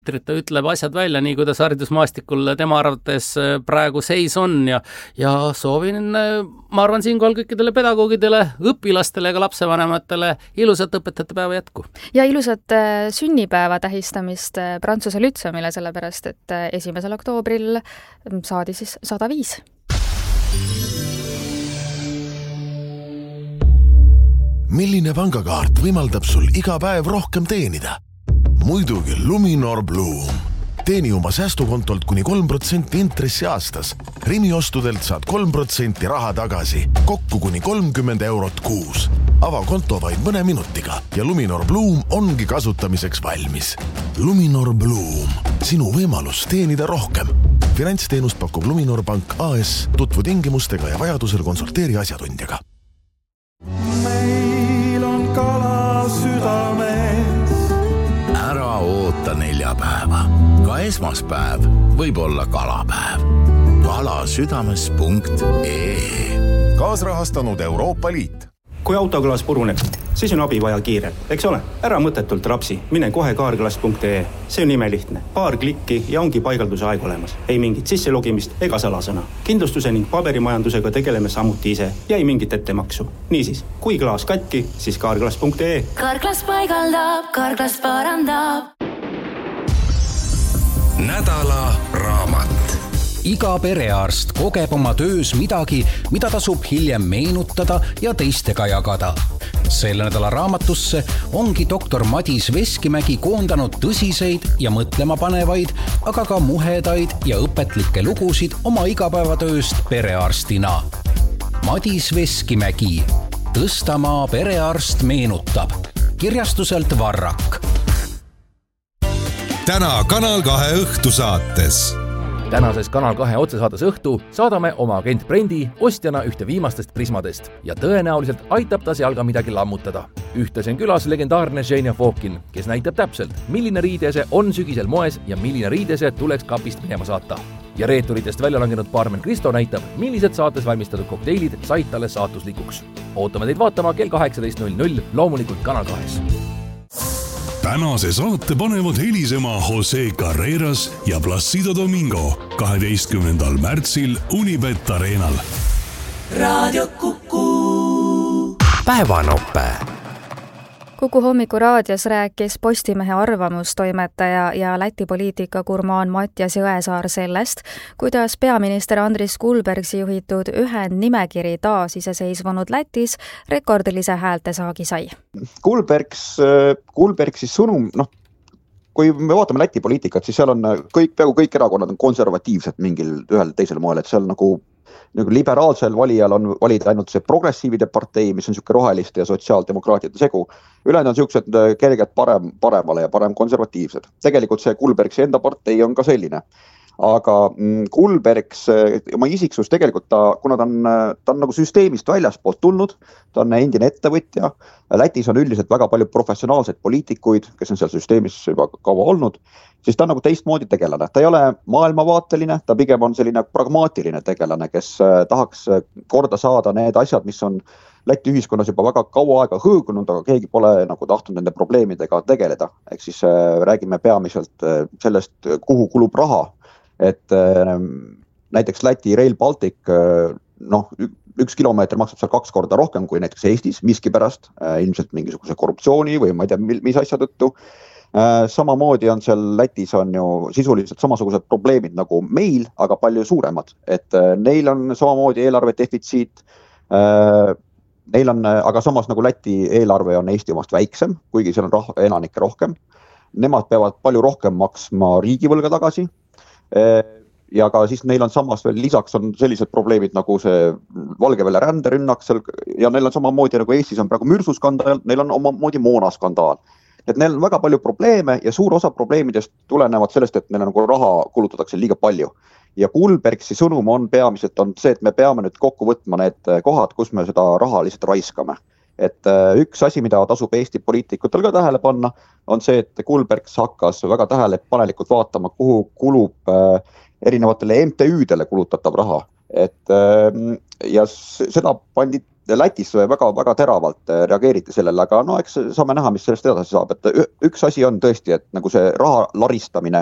ta ütleb asjad välja, nii kuidas haridusmaastikul tema arvates praegu seis on ja soovin, ma arvan, siinkohal kõikidele pedagoogidele, õpilastele ja ka lapsevanematele ilusat õpetajate päeva jätku. Ja ilusat sünnipäeva tähistamist Prantsuse Lütseumile, sellepärast et 1. oktoobril saadi siis 105. Milline pangakaart võimaldab sul iga päev rohkem teenida? Muidugi Luminor Bloom. Teeni oma säästukontolt kuni 3% intressi aastas. Rimi ostudelt saad 3% raha tagasi, kokku kuni 30 eurot kuus. Ava konto vaid mõne minutiga ja Luminor Bloom ongi kasutamiseks valmis. Luminor Bloom. Sinu võimalus teenida rohkem. Finantsteenust pakub Luminor Pank AS. Tutvu tingimustega ja vajadusel konsulteeri asjatundjaga. Meil on kala südames. Ära oota neljapäeva. Ka esmaspäev võib olla kalapäev. kalasüdames.ee Kaasrahastanud Euroopa Liit. Kui autokõlas puruneb, siis on abi vaja kiire, eks ole? Ära mõttetult rapsi, mine kohe kaarkõlas.ee. See on imelihtne. Paar klikki ja ongi paigalduse aeg olemas. Ei mingit sisselogimist ega salasõna. Kindlustuse ning paberimajandusega tegeleme samuti ise ja ei mingit ettemaksu. Niisiis, kui klaas katki, siis kaarkõlas.ee. Kaarklas paigaldab, kaarklas parandab. Nädala raamat. Iga perearst kogeb oma töös midagi, mida tasub hiljem meenutada ja teistega jagada. Selle nädala raamatusse ongi doktor Madis Veskimägi koondanud tõsiseid ja mõtlema panevaid, aga ka muhedaid ja õpetlikke lugusid oma igapäevatööst perearstina. Madis Veskimägi. Tõstamaa perearst meenutab. Kirjastuselt Varrak. Täna Kanal 2 õhtusaates. Tänases Kanal 2 otsesaates õhtu saadame oma agent Brendi ostjana ühte viimastest prismadest ja tõenäoliselt aitab ta seal ka midagi lammutada. Ühtlasi on külas legendaarne Ženja Fokin, kes näitab täpselt, milline riidese on sügisel moes ja milline riidese tuleks kapist minema saata. Ja reeturitest välja langenud baarmen Kristo näitab, millised saates valmistatud kokteilid said talle saatuslikuks. Ootame teid vaatama kell 18.00 loomulikult Kanal 2. Tänase saate panevad helisema Jose Carreras ja Placido Domingo 12. märtsil Unibet Arenal. Raadio Kuku. Päevanope. Kuku hommikuraadios rääkis Postimehe arvamustoimetaja ja Läti poliitikagurmaan Mattias Jõesaar sellest, kuidas peaminister Andris Kulbergsi juhitud ühendnimekiri taas iseseisvunud Lätis rekordilise häältesaagi sai. Kulbergsi sõnum, kui me vaatame Läti poliitikat, siis seal on peaaegu kõik erakonnad on konservatiivsed mingil ühel teisel moel, et seal nagu liberaalsel valijal on valida ainult see progressiivide partei, mis on niisugune roheliste ja sotsiaaldemokraatide segu. Ülejäänud on niisugused kerged paremale ja parem konservatiivsed. Tegelikult see Kulbergsi enda partei on ka selline. Aga Kulbergs, oma isiksus tegelikult, kuna ta on nagu süsteemist väljaspoolt tulnud, ta on endine ettevõtja, Lätis on üldiselt väga palju professionaalseid poliitikuid, kes on seal süsteemis juba kaua olnud, siis ta on nagu teistmoodi tegelane. Ta ei ole maailmavaateline, ta pigem on selline pragmaatiline tegelane, kes tahaks korda saada need asjad, mis on Läti ühiskonnas juba väga kaua aega hõõgunud, aga keegi pole nagu tahtnud nende probleemidega tegeleda. Ehk siis räägime peamiselt sellest, kuhu kulub raha. Et näiteks Läti Rail Baltic, 1 kilomeeter maksab seal 2 korda rohkem kui näiteks Eestis, miski pärast, ilmselt mingisuguse korruptsiooni või ma ei tea, mis asja tõttu. Samamoodi on seal Lätis on ju sisuliselt samasugused probleemid nagu meil, aga palju suuremad. Et neil on samamoodi eelarve defitsiit, neil on, aga samas nagu Läti eelarve on Eesti omast väiksem, kuigi seal on elanikke rohkem. Nemad peavad palju rohkem maksma riigivõlga tagasi. Ja ka siis neil on samas veel lisaks on sellised probleemid nagu see Valgevene ränderünnak seal, ja neil on samamoodi nagu Eestis on praegu mürskuskandaal, neil on omamoodi moonaskandaal. Et neil on väga palju probleeme ja suur osa probleemidest tulenevad sellest, et neil nagu raha kulutatakse liiga palju. Ja Kulbergsi sõnum on peamiselt on see, et me peame nüüd kokku võtma need kohad, kus me seda raha lihtsalt raiskame. Et üks asi, mida tasub Eesti poliitikutel ka tähele panna, on see, et Kulbergs hakkas väga tähelepanelikult vaatama, kuhu kulub erinevatele MTÜ-dele kulutatav raha. Et, ja seda pandi Lätis väga teravalt reageeriti sellele, aga no eks saame näha, mis sellest edasi saab, et üks asi on tõesti, et nagu see raha laristamine